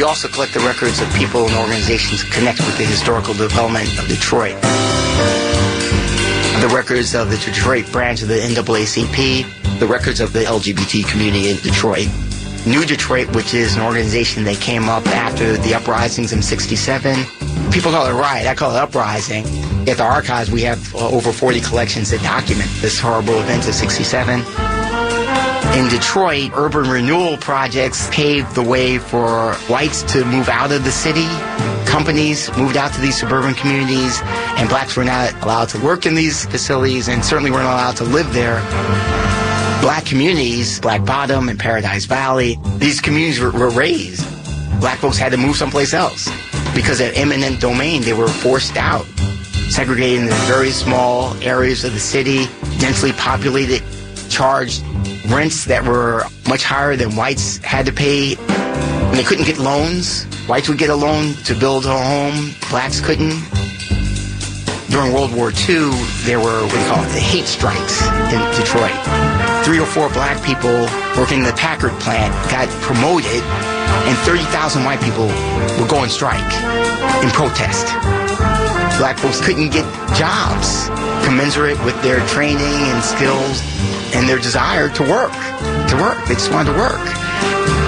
We also collect the records of people and organizations connected with the historical development of Detroit. The records of the Detroit branch of the NAACP, the records of the LGBT community in Detroit. New Detroit, which is an organization that came up after the uprisings in '67. People call it riot, I call it uprising. At the archives, we have over 40 collections that document this horrible event of '67. In Detroit, urban renewal projects paved the way for whites to move out of the city. Companies moved out to these suburban communities, and blacks were not allowed to work in these facilities and certainly weren't allowed to live there. Black communities, Black Bottom and Paradise Valley, these communities were raised. Black folks had to move someplace else because of eminent domain. They were forced out, segregated in very small areas of the city, densely populated, charged rents that were much higher than whites had to pay. When they couldn't get loans, whites would get a loan to build a home, blacks couldn't. During World War II, there were what they call the hate strikes in Detroit. 3 or 4 black people working in the Packard plant got promoted, and 30,000 white people would go on strike in protest. Black folks couldn't get jobs commensurate with their training and skills and their desire to work. They just wanted to work.